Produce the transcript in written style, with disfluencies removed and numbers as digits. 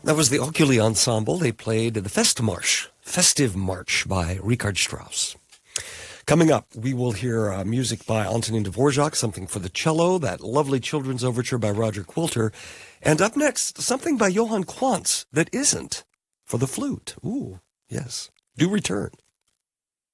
That was the Oculi Ensemble. They played the Festive March by Richard Strauss. Coming up, we will hear music by Antonin Dvorak, something for the cello, that lovely children's overture by Roger Quilter. And up next, something by Johann Quantz that isn't for the flute. Ooh, yes. Do return.